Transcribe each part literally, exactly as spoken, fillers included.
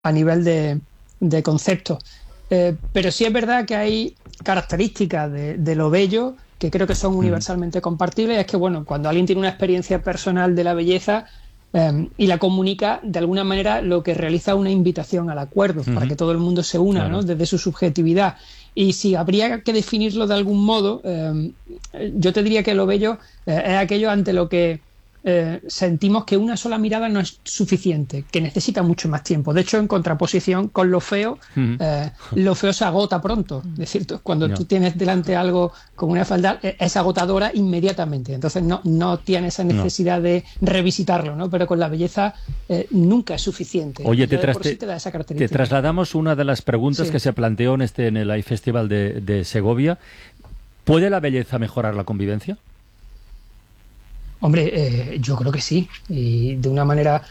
a nivel de, de concepto. Eh, pero sí es verdad que hay características de, de lo bello que creo que son universalmente compartibles. Es que, bueno, cuando alguien tiene una experiencia personal de la belleza eh, y la comunica, de alguna manera lo que realiza es una invitación al acuerdo, uh-huh, para que todo el mundo se una, claro, ¿no?, desde su subjetividad. Y si habría que definirlo de algún modo, eh, yo te diría que lo bello eh, es aquello ante lo que Eh, sentimos que una sola mirada no es suficiente, que necesita mucho más tiempo. De hecho, en contraposición con lo feo, uh-huh, eh, lo feo se agota pronto. Es decir, cuando no. tú tienes delante algo con una fealdad, es agotadora inmediatamente. Entonces no, no tienes esa necesidad no. de revisitarlo, ¿no? Pero con la belleza eh, nunca es suficiente. Oye, te, tras, sí te, da esa te trasladamos una de las preguntas sí. que se planteó en, este, en el iFestival de, de Segovia. ¿Puede la belleza mejorar la convivencia? Hombre, eh, yo creo que sí, y de una manera,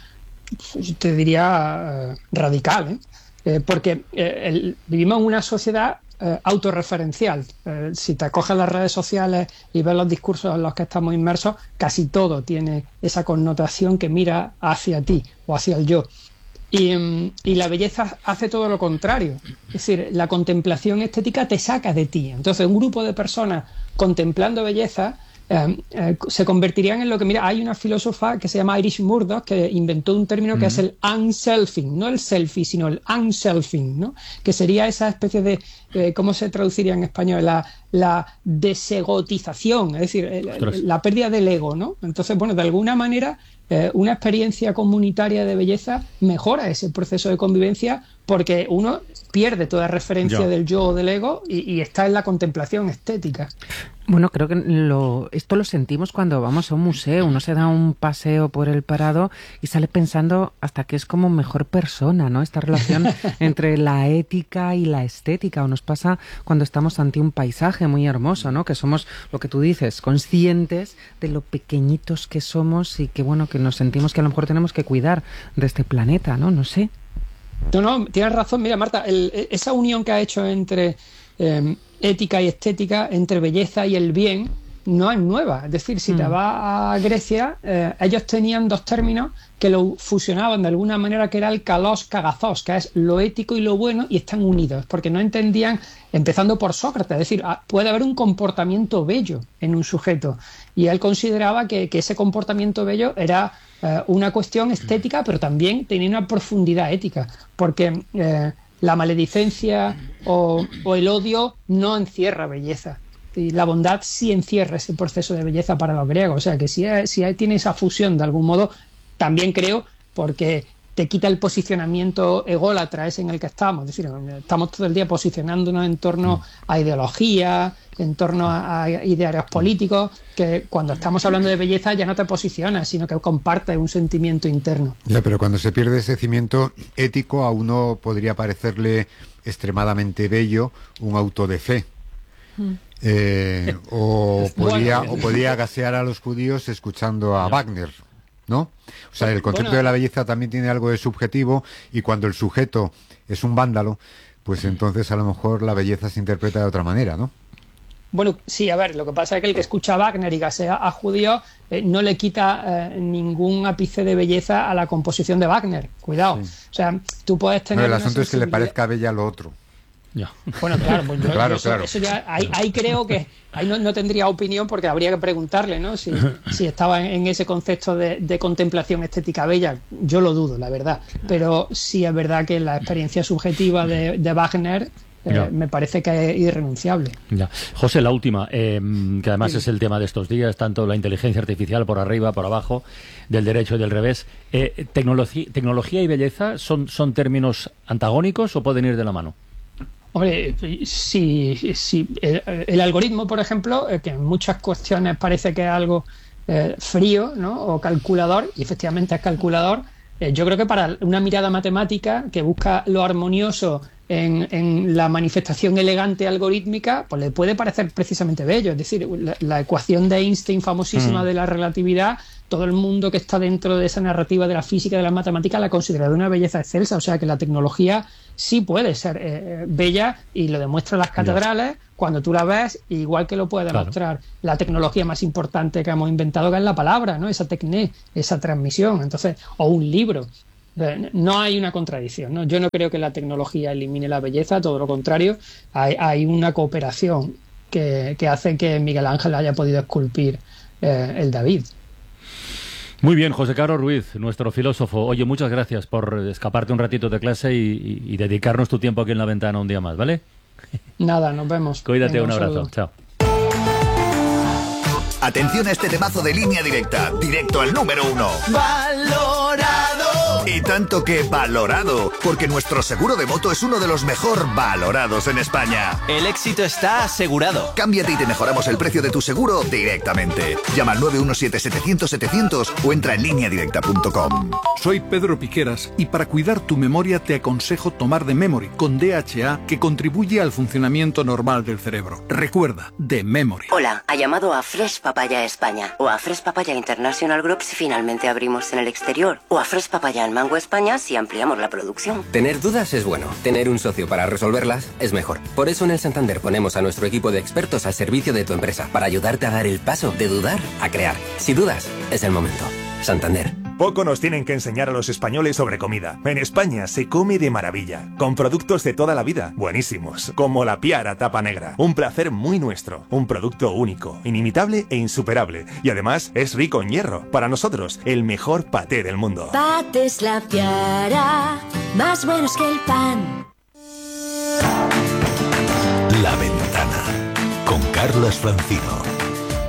yo te diría, eh, radical, ¿eh? Eh, porque eh, el, vivimos en una sociedad eh, autorreferencial. Eh, si te acoges las redes sociales y ves los discursos en los que estamos inmersos, casi todo tiene esa connotación que mira hacia ti o hacia el yo. Y, y la belleza hace todo lo contrario. Es decir, la contemplación estética te saca de ti. Entonces, un grupo de personas contemplando belleza Eh, eh, se convertirían en lo que, mira, hay una filósofa que se llama Iris Murdoch que inventó un término que mm. es el unselfing, no el selfie, sino el unselfing, ¿no? Que sería esa especie de, eh, ¿cómo se traduciría en español? La, la desegotización, es decir, el, el, la pérdida del ego, ¿no? Entonces, bueno, de alguna manera eh, una experiencia comunitaria de belleza mejora ese proceso de convivencia porque uno pierde toda referencia yo. del yo o del ego y, y está en la contemplación estética. Bueno, creo que lo, esto lo sentimos cuando vamos a un museo. Uno se da un paseo por el Prado y sale pensando hasta que es como mejor persona, ¿no? Esta relación entre la ética y la estética. O nos pasa cuando estamos ante un paisaje muy hermoso, ¿no? Que somos, lo que tú dices, conscientes de lo pequeñitos que somos y que, bueno, que nos sentimos que a lo mejor tenemos que cuidar de este planeta, ¿no? No sé. No, no, tienes razón. Mira, Marta, el, esa unión que ha hecho entre eh, ética y estética, entre belleza y el bien, no es nueva. Es decir, si mm. te vas a Grecia, eh, ellos tenían dos términos que lo fusionaban de alguna manera, que era el kalos kagazos, que es lo ético y lo bueno, y están unidos, porque no entendían, empezando por Sócrates, es decir, puede haber un comportamiento bello en un sujeto, y él consideraba que, que ese comportamiento bello era eh, una cuestión estética, pero también tenía una profundidad ética, porque eh, la maledicencia o, o el odio no encierra belleza. Y la bondad sí encierra ese proceso de belleza para los griegos. O sea, que si, si tiene esa fusión de algún modo, también creo, porque te quita el posicionamiento ególatra ese en el que estamos. Es decir, estamos todo el día posicionándonos en torno a ideología, en torno a, a idearios políticos, que cuando estamos hablando de belleza ya no te posicionas, sino que compartes un sentimiento interno. Ya, pero cuando se pierde ese cimiento ético, a uno podría parecerle extremadamente bello un auto de fe. Mm. Eh, o podía bueno, o podía gasear a los judíos escuchando a Wagner, ¿no? O sea, el concepto bueno, de la belleza también tiene algo de subjetivo, y cuando el sujeto es un vándalo, pues entonces a lo mejor la belleza se interpreta de otra manera, ¿no? Bueno, sí, a ver, lo que pasa es que el que escucha a Wagner y gasea a judíos eh, no le quita eh, ningún ápice de belleza a la composición de Wagner. Cuidado. Sí. O sea, tú puedes tener... No, el asunto es que le parezca bella lo otro. Ya. Bueno, claro, pues yo, claro, yo eso, claro. eso ya, ahí, ahí creo que ahí no, no tendría opinión, porque habría que preguntarle, ¿no? Si, si estaba en, en ese concepto de, de contemplación estética bella. Yo lo dudo, la verdad. Pero sí es verdad que la experiencia subjetiva de, de Wagner eh, me parece que es irrenunciable. Ya. José, la última, eh, que además sí. es el tema de estos días, tanto la inteligencia artificial por arriba, por abajo, del derecho y del revés. Eh, tecnología, ¿Tecnología y belleza son, son términos antagónicos o pueden ir de la mano? Hombre, si, si el, el algoritmo, por ejemplo, eh, que en muchas cuestiones parece que es algo eh, frío, ¿no? O calculador, y efectivamente es calculador, eh, yo creo que para una mirada matemática que busca lo armonioso en, en la manifestación elegante algorítmica, pues le puede parecer precisamente bello. Es decir, la, la ecuación de Einstein famosísima mm. de la relatividad, todo el mundo que está dentro de esa narrativa de la física y de la matemática la considera de una belleza excelsa. O sea que la tecnología sí puede ser eh, bella, y lo demuestran las catedrales cuando tú la ves, igual que lo puede demostrar claro. la tecnología más importante que hemos inventado, que es la palabra, ¿no? Esa tecné, esa transmisión. Entonces, o un libro. No hay una contradicción, ¿no? Yo no creo que la tecnología elimine la belleza, todo lo contrario, hay, hay una cooperación que, que hace que Miguel Ángel haya podido esculpir eh, el David. Muy bien, José Caro Ruiz, nuestro filósofo. Oye, muchas gracias por escaparte un ratito de clase y, y, y dedicarnos tu tiempo aquí en La Ventana un día más, ¿vale? Nada, nos vemos. Cuídate, Venga, un abrazo. saludo. Chao. Atención a este temazo de Línea Directa, directo al número uno. ¡Valorado! Y tanto que valorado, porque nuestro seguro de moto es uno de los mejor valorados en España. El éxito está asegurado. Cámbiate y te mejoramos el precio de tu seguro directamente. Llama al nueve uno siete setecientos setecientos o entra en línea directa punto com. Soy Pedro Piqueras y para cuidar tu memoria te aconsejo tomar The Memory con D H A, que contribuye al funcionamiento normal del cerebro. Recuerda, The Memory. Hola, ha llamado a Fresh Papaya España o a Fresh Papaya International Group si finalmente abrimos en el exterior, o a Fresh Papaya en Mango España si ampliamos la producción. Tener dudas es bueno, tener un socio para resolverlas es mejor. Por eso en el Santander ponemos a nuestro equipo de expertos al servicio de tu empresa para ayudarte a dar el paso de dudar a crear. Si dudas, es el momento. Santander. Poco nos tienen que enseñar a los españoles sobre comida. En España se come de maravilla, con productos de toda la vida, buenísimos, como la Piara Tapa Negra. Un placer muy nuestro, un producto único, inimitable e insuperable. Y además es rico en hierro. Para nosotros, el mejor paté del mundo. Patés La Piara, más buenos que el pan. La Ventana, con Carlas Francino.